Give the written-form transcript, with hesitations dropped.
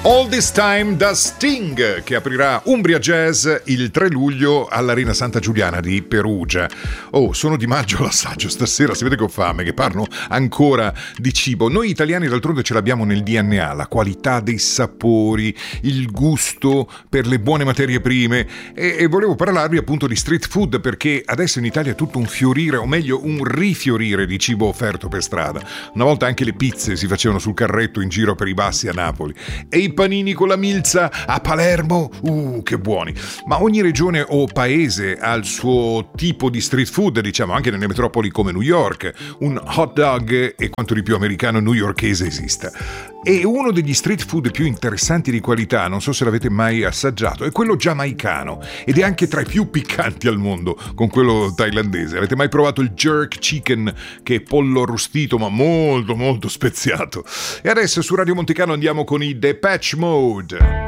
All This Time da Sting, che aprirà Umbria Jazz il 3 luglio all'Arena Santa Giuliana di Perugia. Oh, sono di maggio l'assaggio stasera, si vede che ho fame, che parlo ancora di cibo. Noi italiani d'altronde ce l'abbiamo nel DNA, la qualità dei sapori, il gusto per le buone materie prime e volevo parlarvi appunto di street food, perché adesso in Italia è tutto un fiorire, o meglio un rifiorire di cibo offerto per strada. Una volta anche le pizze si facevano sul carretto in giro per i bassi a Napoli e i panini con la milza a Palermo, che buoni. Ma ogni regione o paese ha il suo tipo di street food, diciamo, anche nelle metropoli come New York. Un hot dog è quanto di più americano newyorkese esista. E uno degli street food più interessanti di qualità, non so se l'avete mai assaggiato, è quello giamaicano ed è anche tra i più piccanti al mondo con quello thailandese. Avete mai provato il jerk chicken, che è pollo arrostito ma molto molto speziato? E adesso su Radio Monte Carlo andiamo con i Depeche Mode.